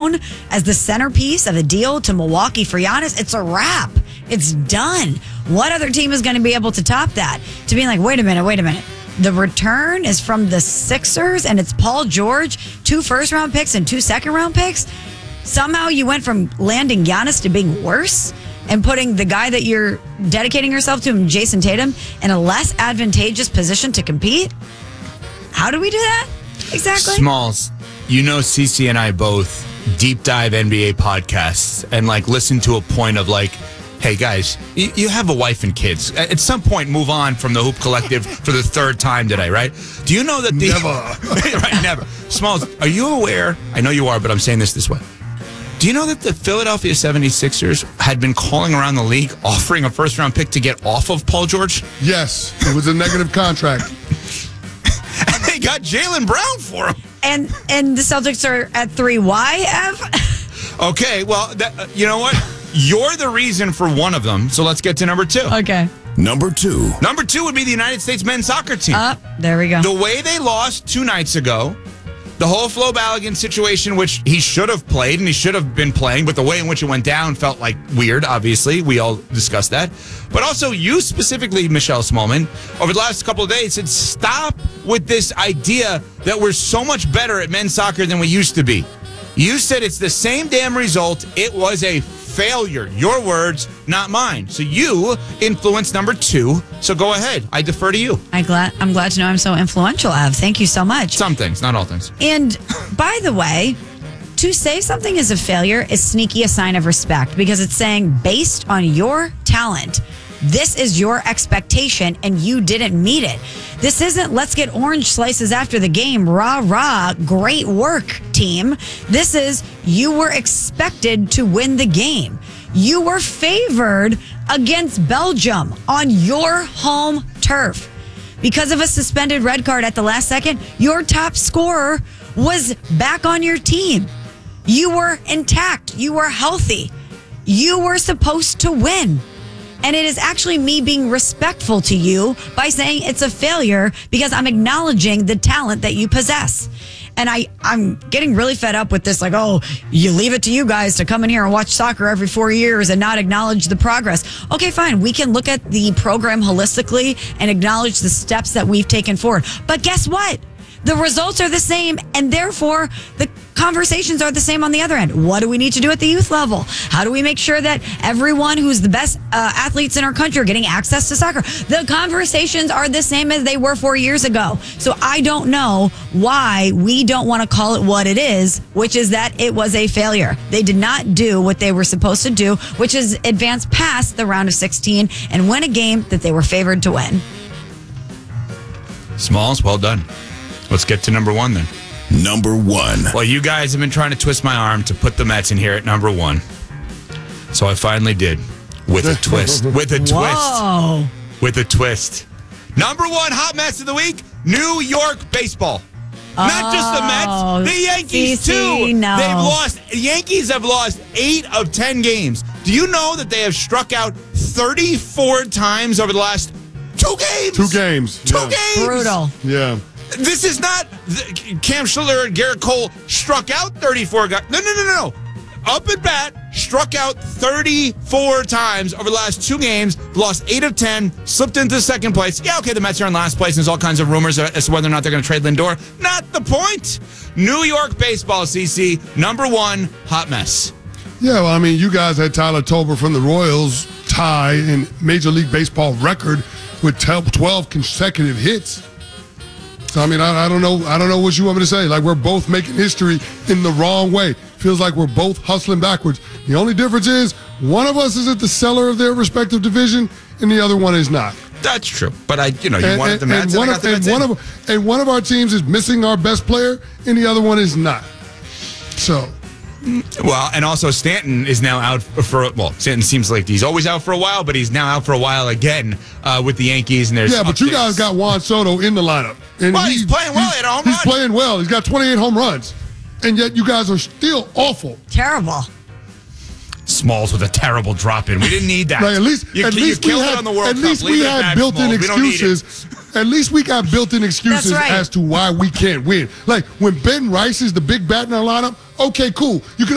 known as the centerpiece of the deal to Milwaukee for Giannis, it's a wrap. It's done. What other team is going to be able to top that? To be like, wait a minute. The return is from the Sixers, and it's Paul George, 2 first-round picks and 2 second-round picks. Somehow you went from landing Giannis to being worse and putting the guy that you're dedicating yourself to, Jason Tatum, in a less advantageous position to compete? How do we do that? Exactly. Smalls, CC and I both deep dive NBA podcasts and listen to a point of hey guys, you have a wife and kids. At some point, move on from the Hoop Collective for the 3rd time today, right? Do you know that Never. Right, never. Smalls, are you aware? I know you are, but I'm saying this way. Do you know that the Philadelphia 76ers had been calling around the league offering a first-round pick to get off of Paul George? Yes, it was a negative contract. And they got Jaylen Brown for him. And the Celtics are at 3. Why, Ev? Okay, well, you know what? You're the reason for one of them, so let's get to number 2. Okay. Number 2. Number 2 would be the United States men's soccer team. There we go. The way they lost 2 nights ago, the whole Flo Balogun situation, which he should have played and he should have been playing, but the way in which it went down felt weird, obviously. We all discussed that. But also, you specifically, Michelle Smallman, over the last couple of days said, stop with this idea that we're so much better at men's soccer than we used to be. You said it's the same damn result. It was a failure. Your words, not mine. So you influenced number 2. So go ahead. I defer to you. I'm glad to know I'm so influential, Ev. Thank you so much. Some things, not all things. And by the way, to say something is a failure is sneaky a sign of respect because it's saying based on your talent, this is your expectation and you didn't meet it. This isn't let's get orange slices after the game. Rah, rah. Great work, team. This is you were expected to win the game. You were favored against Belgium on your home turf. Because of a suspended red card at the last second, your top scorer was back on your team. You were intact. You were healthy. You were supposed to win. And it is actually me being respectful to you by saying it's a failure because I'm acknowledging the talent that you possess. And I'm getting really fed up with this, you leave it to you guys to come in here and watch soccer every 4 years and not acknowledge the progress. Okay, fine. We can look at the program holistically and acknowledge the steps that we've taken forward. But guess what? The results are the same, and therefore the conversations are the same on the other end. What do we need to do at the youth level? How do we make sure that everyone who's the best athletes in our country are getting access to soccer? The conversations are the same as they were 4 years ago. So I don't know why we don't want to call it what it is, which is that it was a failure. They did not do what they were supposed to do, which is advance past the round of 16 and win a game that they were favored to win. Smalls, well done. Let's get to number 1 then. Number 1. Well, you guys have been trying to twist my arm to put the Mets in here at number 1. So I finally did. With a twist. With a twist. Whoa. With a twist. Number 1 hot mess of the week, New York baseball. Not just the Mets, the Yankees too. No. The Yankees have lost 8 of 10 games. Do you know that they have struck out 34 times over the last 2 games? 2 games. 2 games. Brutal. Yeah. This is not Cam Schiller and Garrett Cole struck out 34 guys. No. Up at bat, struck out 34 times over the last 2 games, lost 8 of 10, slipped into second place. Yeah, okay, the Mets are in last place, and there's all kinds of rumors as to whether or not they're going to trade Lindor. Not the point. New York baseball, CC, number 1, hot mess. Yeah, well, I mean, you guys had Tyler Tolbert from the Royals tie in Major League Baseball record with 12 consecutive hits. So, I mean, I don't know what you want me to say. We're both making history in the wrong way. Feels like we're both hustling backwards. The only difference is one of us is at the cellar of their respective division and the other one is not. That's true. But you wanted the Mets, and I got the Mets in. One of our teams is missing our best player and the other one is not. So... Well, and also Stanton is now out Stanton seems like he's always out for a while, but he's now out for a while again with the Yankees. And there's but you guys got Juan Soto in the lineup. And he's playing well. He had a home run. He's playing well. He's got 28 home runs. And yet you guys are still awful. Terrible. Smalls with a terrible drop in. We didn't need that. At least we had built-in excuses. At least we got built-in excuses as to why we can't win. When Ben Rice is the big bat in our lineup, okay, cool. You can